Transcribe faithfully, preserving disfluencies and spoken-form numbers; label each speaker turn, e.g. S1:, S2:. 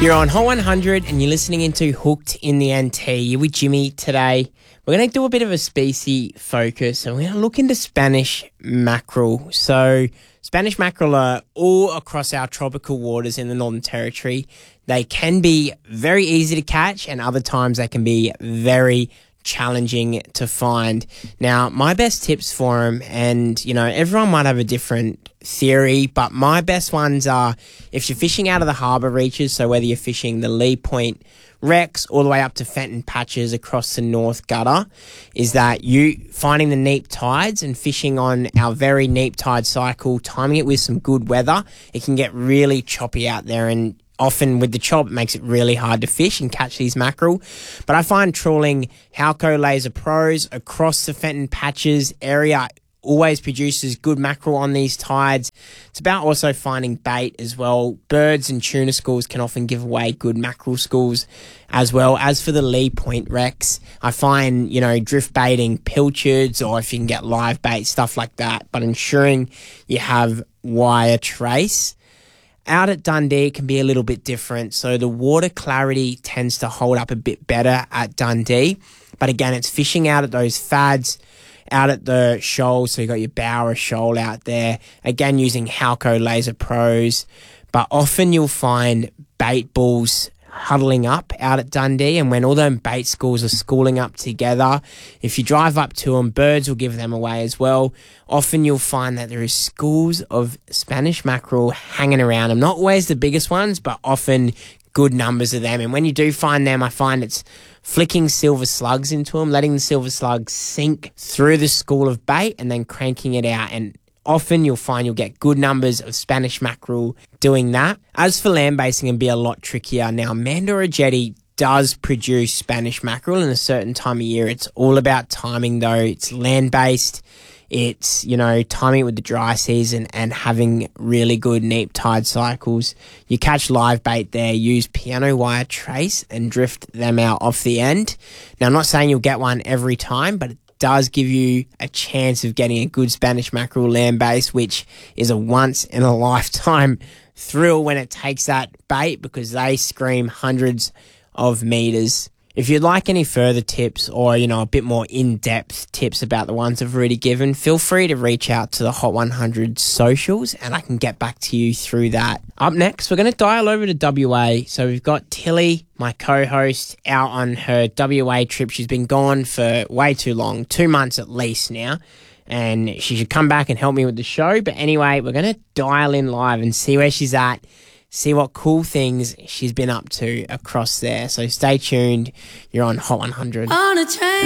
S1: You're on Hot one hundred and you're listening into Hooked in the N T. You're with Jimmy today. We're going to do a bit of a species focus and we're going to look into Spanish mackerel. So Spanish mackerel are all across our tropical waters in the Northern Territory. They can be very easy to catch and other times they can be very challenging to find. Now, my best tips for them, and, you know, everyone might have a different theory, but my best ones are if you're fishing out of the harbour reaches, so whether you're fishing the Lee Point wrecks all the way up to Fenton Patches across the North Gutter, is that you finding the neap tides and fishing on our very neap tide cycle, timing it with some good weather. It can get really choppy out there, and often with the chop, it makes it really hard to fish and catch these mackerel. But I find trawling Halco Laser Pros across the Fenton Patches area always produces good mackerel on these tides. It's about also finding bait as well. Birds and tuna schools can often give away good mackerel schools as well. As for the Lee Point wrecks, I find, you know, drift baiting pilchards, or if you can get live bait, stuff like that, but ensuring you have wire trace. Out at Dundee, it can be a little bit different. So the water clarity tends to hold up a bit better at Dundee. But again, it's fishing out at those fads, out at the shoals. So you got your Bower Shoal out there. Again, using Halco Laser Pros. But often you'll find bait balls huddling up out at Dundee, and when all them bait schools are schooling up together, if you drive up to them, birds will give them away as well. Often you'll find that there is schools of Spanish mackerel hanging around them. Not always the biggest ones, but often good numbers of them. And when you do find them, I find it's flicking silver slugs into them, letting the silver slugs sink through the school of bait and then cranking it out. And often you'll find you'll get good numbers of Spanish mackerel doing that. As for land basing, it can be a lot trickier. Now, Mandorra Jetty does produce Spanish mackerel in a certain time of year. It's all about timing though. It's land based. It's, you know, timing it with the dry season and having really good neap tide cycles. You catch live bait there, use piano wire trace and drift them out off the end. Now, I'm not saying you'll get one every time, but it does give you a chance of getting a good Spanish mackerel land base, which is a once in a lifetime thrill when it takes that bait, because they scream hundreds of meters. If you'd like any further tips or, you know, a bit more in-depth tips about the ones I've already given, feel free to reach out to the Hot one hundred socials and I can get back to you through that. Up next, we're going to dial over to W A. So we've got Tilly, my co-host, out on her W A trip. She's been gone for way too long, two months at least now, and she should come back and help me with the show. But anyway, we're going to dial in live and see where she's at, see what cool things she's been up to across there. So stay tuned. You're on Hot one hundred.
S2: On a train.